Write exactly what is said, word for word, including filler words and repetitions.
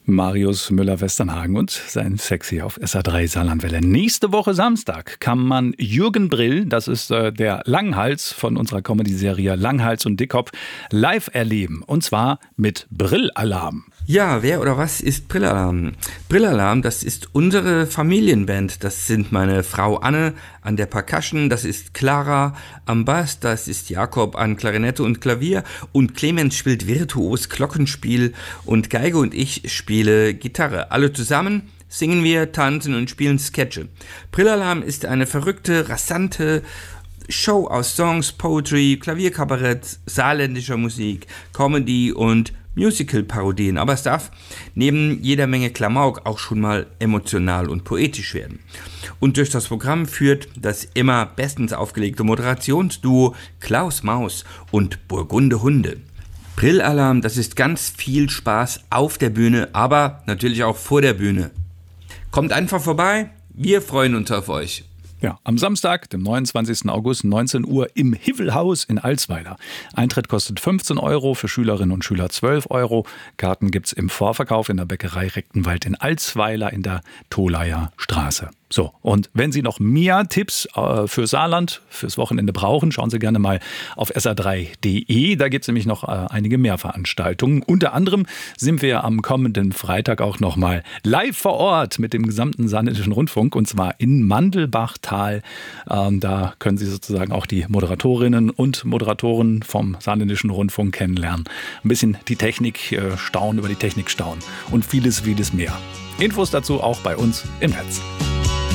Marius Müller-Westernhagen und sein Sexy auf S R drei Saarlandwelle. Nächste Woche Samstag kann man Jürgen Brill, das ist äh, der Langhals von unserer Comedy-Serie Langhals und Dickkopf, live erleben. Und zwar mit Brillalarm. Ja, wer oder was ist Brillalarm? Brillalarm, das ist unsere Familienband. Das sind meine Frau Anne an der Percussion, das ist Clara am Bass, das ist Jakob an Klarinette und Klavier und Clemens spielt virtuos Glockenspiel und Geige und ich spiele Gitarre. Alle zusammen singen wir, tanzen und spielen Sketche. Brillalarm ist eine verrückte, rasante Show aus Songs, Poetry, Klavierkabarett, saarländischer Musik, Comedy und Musical-Parodien, aber es darf neben jeder Menge Klamauk auch schon mal emotional und poetisch werden. Und durch das Programm führt das immer bestens aufgelegte Moderationsduo Klaus Maus und Burgunde Hunde. Brillalarm, das ist ganz viel Spaß auf der Bühne, aber natürlich auch vor der Bühne. Kommt einfach vorbei, wir freuen uns auf euch. Ja, am Samstag, dem neunundzwanzigsten August, neunzehn Uhr im Hivvelhaus in Alsweiler. Eintritt kostet fünfzehn Euro, für Schülerinnen und Schüler zwölf Euro. Karten gibt's im Vorverkauf in der Bäckerei Rechtenwald in Alsweiler in der Tholayer Straße. So, und wenn Sie noch mehr Tipps äh, für Saarland, fürs Wochenende brauchen, schauen Sie gerne mal auf S R drei punkt de. Da gibt es nämlich noch äh, einige mehr Veranstaltungen. Unter anderem sind wir am kommenden Freitag auch noch mal live vor Ort mit dem gesamten Saarländischen Rundfunk, und zwar in Mandelbachtal. Ähm, da können Sie sozusagen auch die Moderatorinnen und Moderatoren vom Saarländischen Rundfunk kennenlernen. Ein bisschen die Technik äh, staunen, über die Technik staunen und vieles, vieles mehr. Infos dazu auch bei uns im Netz.